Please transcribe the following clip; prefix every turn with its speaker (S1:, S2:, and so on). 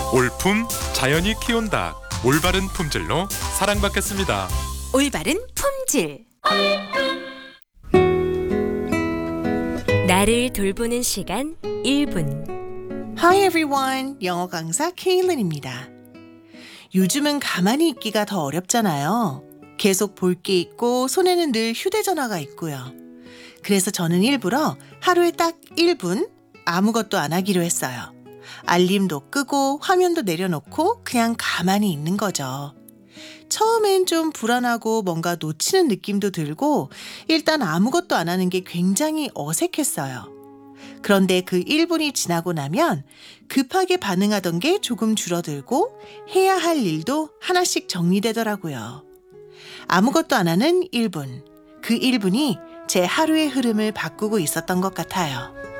S1: 올품 자연이 키운다. 올바른 품질로 사랑받겠습니다.
S2: 올바른 품질. 나를 돌보는 시간 1분.
S3: Hi everyone, 영어 강사 케일린입니다. 요즘은 가만히 있기가 더 어렵잖아요. 계속 볼 게 있고 손에는 늘 휴대전화가 있고요. 그래서 저는 일부러 하루에 딱 1분 아무것도 안 하기로 했어요. 알림도 끄고 화면도 내려놓고 그냥 가만히 있는 거죠. 처음엔 좀 불안하고 뭔가 놓치는 느낌도 들고 일단 아무것도 안 하는 게 굉장히 어색했어요. 그런데 그 1분이 지나고 나면 급하게 반응하던 게 조금 줄어들고 해야 할 일도 하나씩 정리되더라고요. 아무것도 안 하는 1분. 그 1분이 제 하루의 흐름을 바꾸고 있었던 것 같아요.